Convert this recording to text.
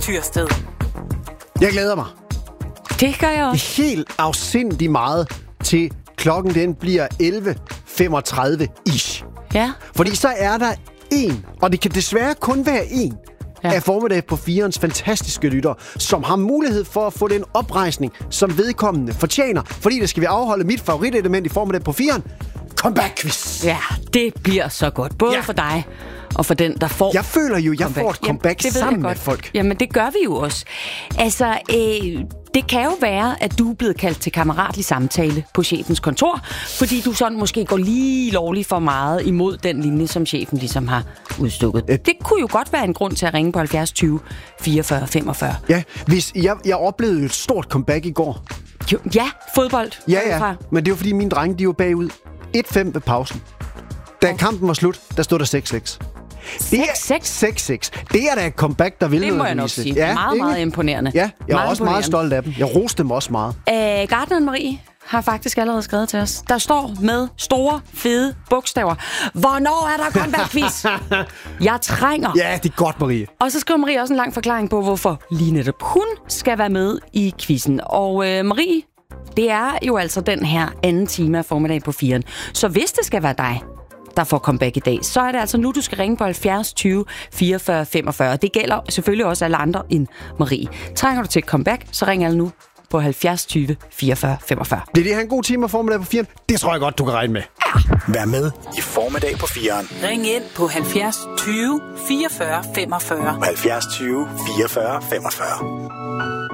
Tyrsted. Jeg glæder mig. Det gør jeg også. Helt afsindig meget til klokken den bliver 11:35-ish. Ja. Fordi så er der en, og det kan desværre kun være en, af formiddag på 4'erens fantastiske lytter, som har mulighed for at få den oprejsning, som vedkommende fortjener. Fordi det skal vi afholde mit favoritelement i formiddag på 4'eren. Comeback-quiz. Ja, det bliver så godt. Både for dig og for den, der får. Jeg føler jo, jeg får et comeback sammen med folk. Jamen, det gør vi jo også. Altså, det kan jo være, at du er blevet kaldt til kammeratlig samtale på chefens kontor, fordi du sådan måske går lige lovligt for meget imod den linje, som chefen ligesom har udstukket. Det kunne jo godt være en grund til at ringe på 70 20 44 45. Ja, hvis jeg oplevede et stort comeback i går. Jo, ja, fodbold. Ja, men det var fordi mine drenge, de var bagud 1-5 ved pausen. Da kampen var slut, der stod der 6-6. 6-6. Det er da et comeback, der vil noget. Det må jeg nok sige. Ja, meget imponerende. Ja, jeg er også meget stolt af dem. Jeg roste dem også meget. Gartneren Marie har faktisk allerede skrevet til os. Der står med store, fede bogstaver: hvornår er der comeback-quiz? Jeg trænger. Ja, det er godt, Marie. Og så skriver Marie også en lang forklaring på, hvorfor lige netop hun skal være med i quizzen. Og Marie, det er jo altså den her anden time af formiddag på 4'eren. Så hvis det skal være dig, der får comeback i dag, så er det altså nu, du skal ringe på 70 20 44 45. Det gælder selvfølgelig også alle andre end Marie. Trænger du til et comeback, så ring alle nu på 70 20 44 45. Det er det her en god time af formiddag på 4'eren. Det tror jeg godt, du kan regne med. Ja. Vær med i formiddag på 4'eren. Ring ind på 70 20 44 45. 70 20 44 45.